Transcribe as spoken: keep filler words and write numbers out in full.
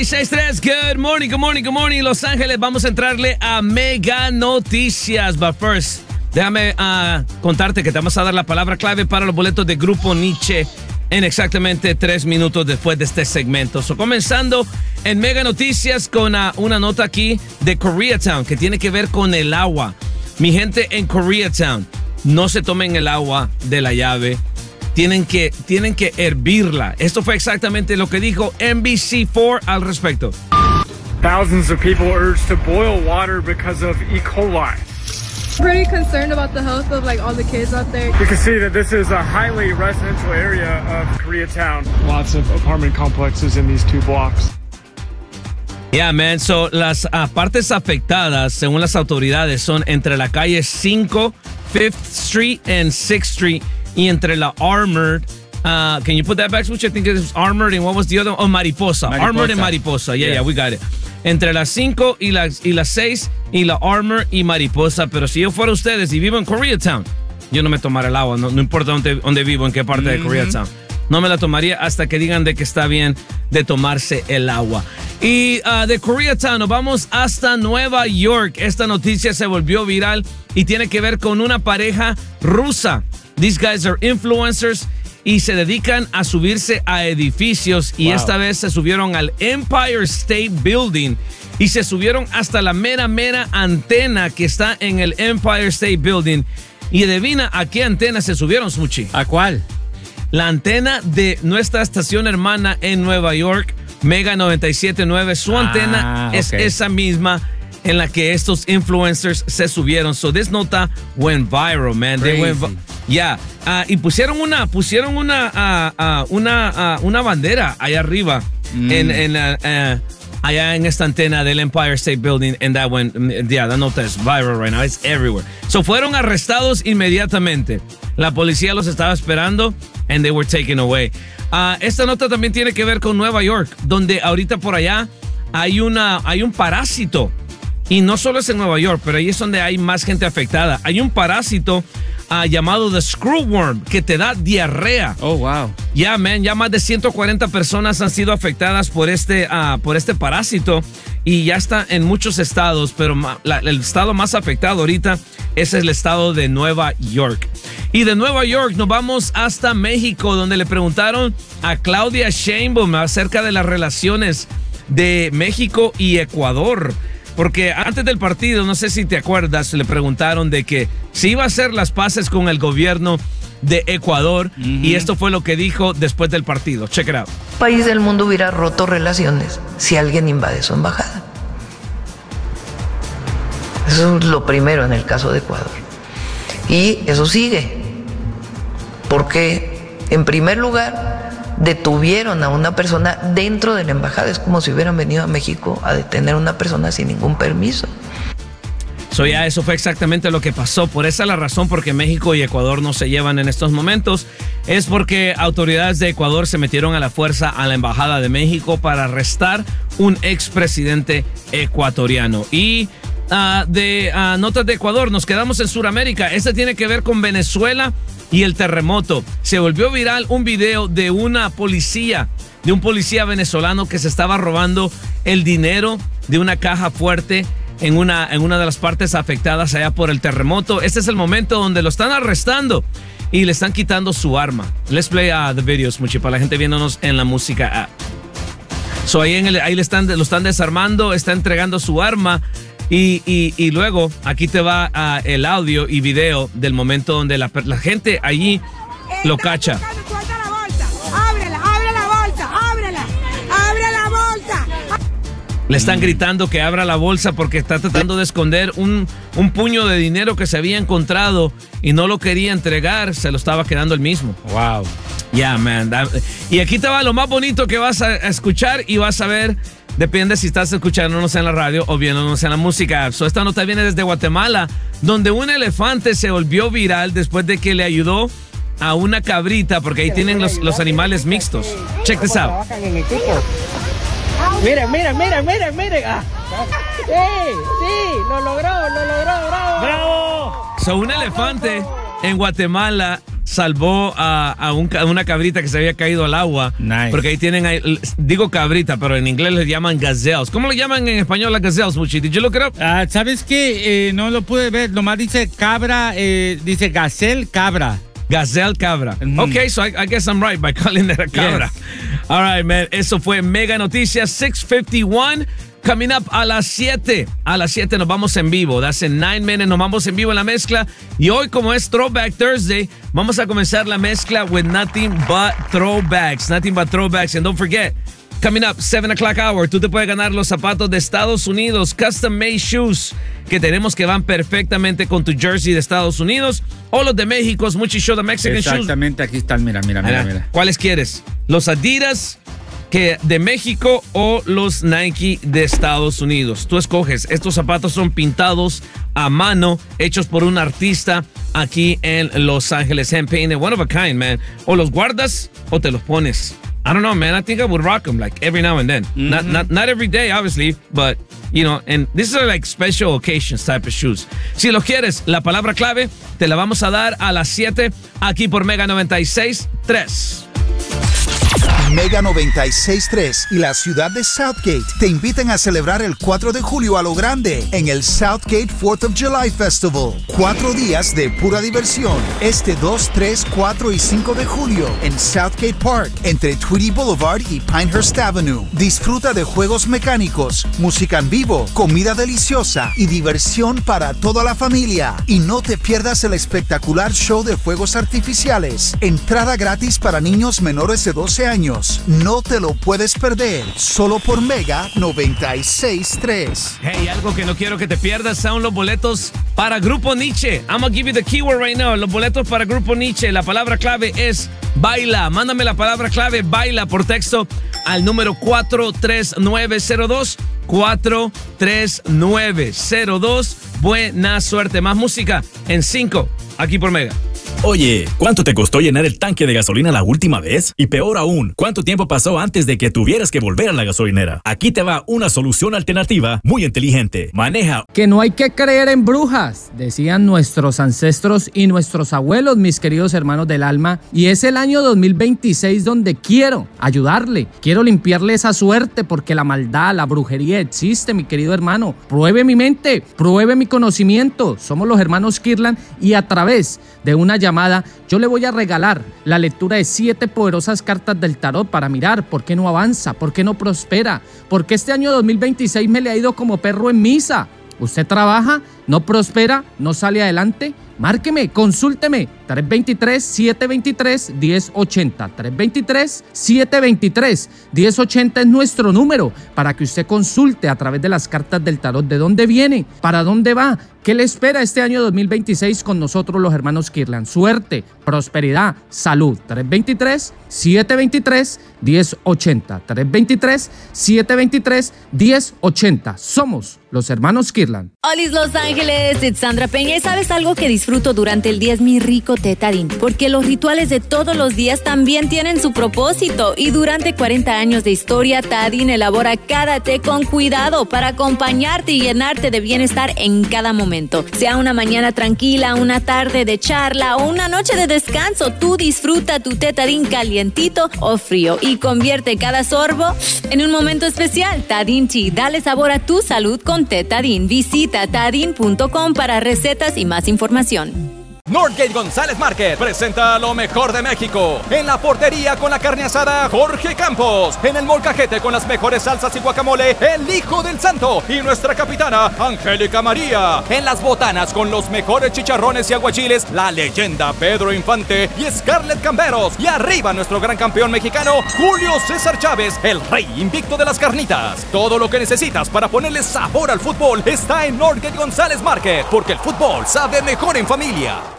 seis tres, good morning, good morning, good morning, Los Ángeles. Vamos a entrarle a Mega Noticias. But first, déjame uh, contarte que te vamos a dar la palabra clave para los boletos de Grupo Nietzsche en exactamente tres minutos después de este segmento. So, comenzando en Mega Noticias con uh, una nota aquí de Koreatown que tiene que ver con el agua. Mi gente en Koreatown, no se tomen el agua de la llave. Tienen que, tienen que hervirla. Esto fue exactamente lo que dijo N B C cuatro al respecto. Thousands of people urged to boil water because of E. coli. Pretty concerned about the health of like all the kids out there. You can see that this is a highly residential area of Koreatown. Lots of apartment complexes in these two blocks. Yeah, man. So, las uh, partes afectadas, según las autoridades, son entre la calle cinco, fifth Street and sixth Street y entre la Armored. Uh, can you put that back, Switch? I think it was Armored and what was the other? Oh, Mariposa. Mariposa. Armored and Mariposa. Yeah, yeah, yeah, we got it. Entre las cinco y las y las seis y la Armored y Mariposa. Pero si yo fuera ustedes y vivo en Koreatown, yo no me tomaría el agua. No, no importa dónde, dónde vivo, en qué parte mm-hmm. de Koreatown. No me la tomaría hasta que digan de que está bien de tomarse el agua. Y uh, de Koreatown nos vamos hasta Nueva York. Esta noticia se volvió viral y tiene que ver con una pareja rusa. These guys are influencers y se dedican a subirse a edificios. Y wow. esta vez se subieron al Empire State Building y se subieron hasta la mera, mera antena que está en el Empire State Building. Y adivina a qué antena se subieron, Smuchi. ¿A cuál? La antena de nuestra estación hermana en Nueva York, Mega noventa y siete punto nueve. Su ah, antena es okay. esa misma en la que estos influencers se subieron. So this nota went viral, man. They went vi- yeah. Uh, y pusieron una, pusieron una, uh, uh, una, uh, una bandera allá arriba mm. en, en uh, uh, allá en esta antena del Empire State Building, and that went, yeah, that nota is viral right now. It's everywhere. So fueron arrestados inmediatamente. La policía los estaba esperando and they were taken away. Uh, esta nota también tiene que ver con Nueva York, donde ahorita por allá hay una, hay un parásito. Y no solo es en Nueva York, pero ahí es donde hay más gente afectada. Hay un parásito uh, llamado the screwworm que te da diarrea. Oh, wow. Ya, yeah, man, ya más de ciento cuarenta personas han sido afectadas por este, uh, por este parásito y ya está en muchos estados, pero ma- la, el estado más afectado ahorita es el estado de Nueva York. Y de Nueva York nos vamos hasta México, donde le preguntaron a Claudia Sheinbaum acerca de las relaciones de México y Ecuador. Porque antes del partido, no sé si te acuerdas, le preguntaron de que si iba a hacer las paces con el gobierno de Ecuador. Mm-hmm. Y esto fue lo que dijo después del partido. Check it out. País del mundo hubiera roto relaciones si alguien invade su embajada. Eso es lo primero en el caso de Ecuador. Y eso sigue. Porque, en primer lugar, detuvieron a una persona dentro de la embajada. Es como si hubieran venido a México a detener a una persona sin ningún permiso. So, ya, eso fue exactamente lo que pasó. Por esa es la razón por qué México y Ecuador no se llevan en estos momentos. Es porque autoridades de Ecuador se metieron a la fuerza a la embajada de México para arrestar un expresidente ecuatoriano. Y uh, de uh, notas de Ecuador, nos quedamos en Sudamérica. Este tiene que ver con Venezuela y el terremoto. Se volvió viral un video de una policía, de un policía venezolano que se estaba robando el dinero de una caja fuerte en una, en una de las partes afectadas allá por el terremoto. Este es el momento donde lo están arrestando y le están quitando su arma. Let's play uh, the videos, mucho, para la gente viéndonos en la música app. So ahí, en el, ahí le están, lo están desarmando, está entregando su arma. Y, y, y luego aquí te va uh, el audio y video del momento donde la, la gente allí lo cacha. Suelta la bolsa, ábrela, abre la bolsa, ábrela, abre la bolsa. Le están gritando que abra la bolsa porque está tratando de esconder un, un puño de dinero que se había encontrado y no lo quería entregar, se lo estaba quedando él mismo. Wow. Yeah, man. That, y aquí te va lo más bonito que vas a escuchar y vas a ver. Depende si estás escuchándonos en la radio o viéndonos en la música. So, esta nota viene desde Guatemala, donde un elefante se volvió viral después de que le ayudó a una cabrita, porque ahí tienen los, los animales mixtos. Check this out. Miren, miren, miren, miren, miren. Ah. Sí, sí, lo logró, lo logró, bravo. ¡Bravo! So, un elefante en Guatemala salvó a, a, un, a una cabrita que se había caído al agua. Nice. Porque ahí tienen, ahí, digo cabrita, pero en inglés les llaman gazelles. ¿Cómo le llaman en español las gazelles, Muchi? ¿Did you look it up? Ah, ¿sabes qué? Eh, no lo pude ver. Nomás dice cabra, eh, dice gazelle, cabra. Gazelle cabra. Mm-hmm. Okay, so I, I guess I'm right by calling it a cabra. Yes. All right, man. Eso fue Mega Noticias six fifty-one. Coming up a las siete. A las siete nos vamos en vivo. That's in nine minutes. Nos vamos en vivo en la mezcla. Y hoy, como es Throwback Thursday, vamos a comenzar la mezcla with nothing but throwbacks. Nothing but throwbacks. And don't forget, coming up, seven o'clock hour, tú te puedes ganar los zapatos de Estados Unidos, custom made shoes, que tenemos que van perfectamente con tu jersey de Estados Unidos, o los de México, Muchi Show, the Mexican shoes. Exactamente, aquí están, mira, mira, mira, mira. ¿Cuáles quieres? ¿Los Adidas que de México o los Nike de Estados Unidos? Tú escoges. Estos zapatos son pintados a mano, hechos por un artista aquí en Los Ángeles, hand painted, one of a kind, man. O los guardas o te los pones. I don't know, man. I think I would rock them like every now and then. Mm-hmm. Not, not, not every day, obviously, but, you know, and these are like special occasions type of shoes. Si los quieres, la palabra clave te la vamos a dar a las siete aquí por Mega noventa y seis punto tres. Mega noventa y seis punto tres y la ciudad de Southgate te invitan a celebrar el cuatro de julio a lo grande en el Southgate fourth of July Festival. Cuatro días de pura diversión. Este dos, tres, cuatro y cinco de julio en Southgate Park, entre Tweedy Boulevard y Pinehurst Avenue. Disfruta de juegos mecánicos, música en vivo, comida deliciosa y diversión para toda la familia. Y no te pierdas el espectacular show de fuegos artificiales. Entrada gratis para niños menores de doce años. No te lo puedes perder, solo por Mega noventa y seis punto tres. Hey, algo que no quiero que te pierdas son los boletos para Grupo Nietzsche. I'm gonna give you the keyword right now. Los boletos para Grupo Nietzsche. La palabra clave es baila. Mándame la palabra clave baila por texto al número cuatro tres nueve cero dos. cuatro tres nueve cero dos. Buena suerte. Más música en cinco, aquí por Mega. Oye, ¿cuánto te costó llenar el tanque de gasolina la última vez? Y peor aún, ¿cuánto tiempo pasó antes de que tuvieras que volver a la gasolinera? Aquí te va una solución alternativa muy inteligente. Maneja. Que no hay que creer en brujas, decían nuestros ancestros y nuestros abuelos, mis queridos hermanos del alma. Y es el año dos mil veintiséis donde quiero ayudarle, quiero limpiarle esa suerte porque la maldad, la brujería existe, mi querido hermano. Pruebe mi mente, pruebe mi conocimiento. Somos los hermanos Kirlan y a través de una llamada, yo le voy a regalar la lectura de siete poderosas cartas del tarot para mirar por qué no avanza, por qué no prospera, por qué este año dos mil veintiséis me le ha ido como perro en misa. ¿Usted trabaja, no prospera, no sale adelante? Márqueme, consúlteme, tres dos tres, siete dos tres, uno cero ocho cero. tres dos tres, siete dos tres, uno cero ocho cero es nuestro número para que usted consulte a través de las cartas del tarot de dónde viene, para dónde va, qué le espera este año dos mil veintiséis con nosotros los hermanos Kirlan. Suerte, prosperidad, salud. tres dos tres, siete dos tres, uno cero ocho cero. tres dos tres, siete dos tres, uno cero ocho cero. Somos los hermanos Kirlan. Olis Los Ángeles, it's Sandra Peña. ¿Y sabes algo que disfruto durante el día? Es mi rico té Tarín, porque los rituales de todos los días también tienen su propósito. Y durante cuarenta años de historia, Tarín elabora cada té con cuidado para acompañarte y llenarte de bienestar en cada momento. Sea una mañana tranquila, una tarde de charla o una noche de descanso, tú disfruta tu té Tarín calientito o frío y convierte cada sorbo en un momento especial. Tarín Tea, dale sabor a tu salud con té Tarín. Visita tarín punto com para recetas y más información. Northgate González Market presenta lo mejor de México. En la portería con la carne asada Jorge Campos. En el molcajete con las mejores salsas y guacamole el Hijo del Santo y nuestra capitana Angélica María. En las botanas con los mejores chicharrones y aguachiles la leyenda Pedro Infante y Scarlett Camberos. Y arriba nuestro gran campeón mexicano Julio César Chávez, el rey invicto de las carnitas. Todo lo que necesitas para ponerle sabor al fútbol está en Northgate González Market, porque el fútbol sabe mejor en familia.